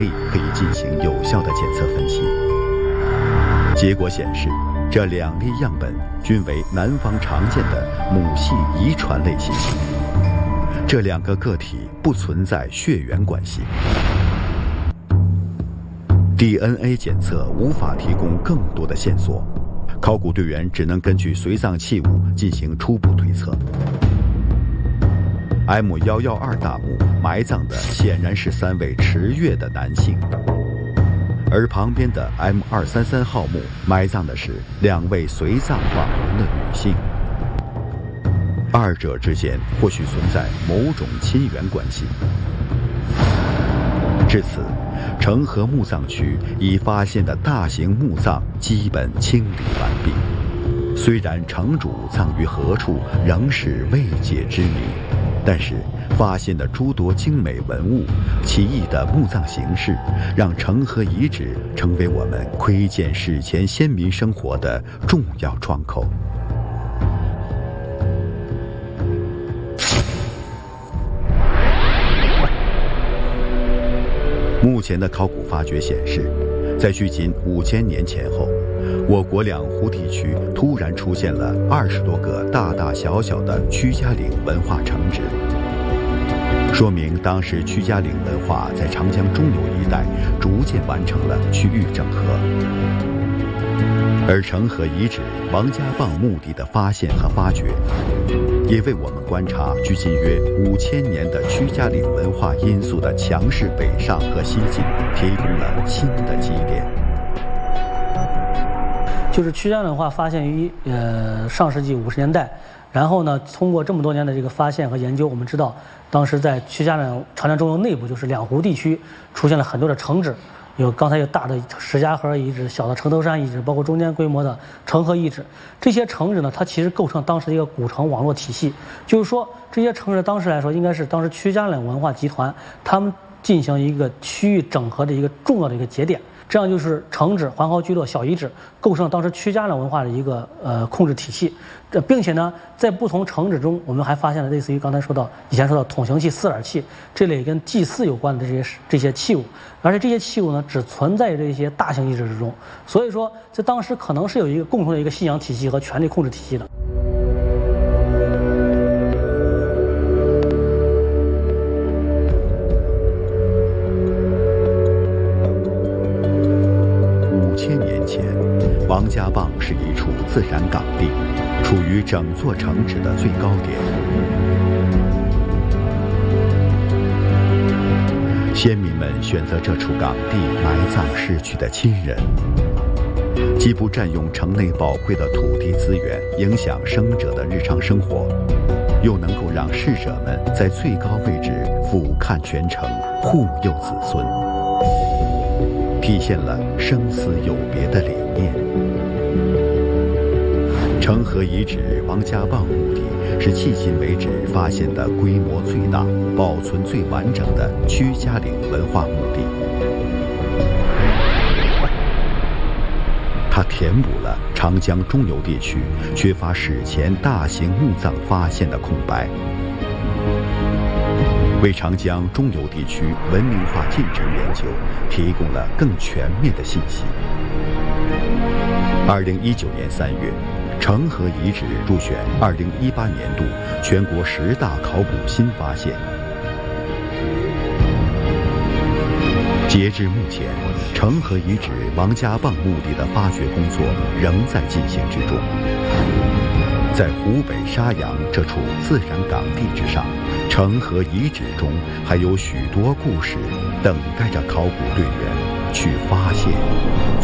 可以进行有效的检测分析。结果显示，这2例样本均为南方常见的母系遗传类信息，这2个个体不存在血缘关系。DNA 检测无法提供更多的线索，考古队员只能根据随葬器物进行初步推测。M112大墓埋葬的显然是3位池越的男性，而旁边的 M233号墓埋葬的是2位随葬亡人的女性，二者之间或许存在某种亲缘关系。至此，成河墓葬区已发现的大型墓葬基本清理完毕，虽然城主葬于何处仍是未解之谜，但是发现的诸多精美文物、奇异的墓葬形式，让成河遗址成为我们窥见史前先民生活的重要窗口。目前的考古发掘显示，在距今5000年前后，我国两湖地区突然出现了20多个大大小小的屈家岭文化城址，说明当时屈家岭文化在长江中游一带逐渐完成了区域整合。而成河遗址王家浜墓地的发现和发掘，也为我们观察距今约5000年的屈家岭文化因素的强势北上和西进提供了新的基点。 就是屈家岭文化发现于上世纪50年代，然后呢，通过这么多年的这个发现和研究，我们知道当时在屈家岭长江中游内部，就是两湖地区出现了很多的城址。刚才有大的石家河遗址、小的城头山遗址，包括中间规模的成河遗址。这些城址呢，它其实构成当时的一个古城网络体系。就是说，这些城市当时来说，应该是当时屈家岭文化集团他们进行一个区域整合的一个重要的一个节点。这样就是城址、环壕聚落、小遗址构成了当时屈家岭文化的一个控制体系。并且呢，在不同城址中，我们还发现了类似于刚才以前说到筒形器、四耳器这类跟祭祀有关的这些器物，而且这些器物呢，只存在于这些大型遗址之中。所以说，在当时可能是有一个共同的一个信仰体系和权力控制体系的。 5000年前，王家浜是一处自然港地，处于整座城址的最高点。先民们选择这处港地埋葬逝去的亲人，既不占用城内宝贵的土地资源，影响生者的日常生活，又能够让逝者们在最高位置俯瞰全城，护佑子孙，体现了生死有别的理念。成河遗址王家浜墓地是迄今为止发现的规模最大、保存最完整的屈家岭文化墓地。它填补了长江中游地区缺乏史前大型墓葬发现的空白，为长江中游地区文明化进程研究提供了更全面的信息。2019年3月，成河遗址入选2018年度全国10大考古新发现。截至目前，成河遗址王家浜墓地的发掘工作仍在进行之中。在湖北沙洋这处自然港地之上，成河遗址中还有许多故事等待着考古队员去发现。